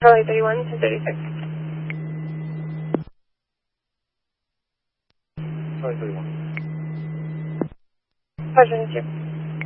Charlie 31 to 36. Charlie 31. Pleasure to meet you.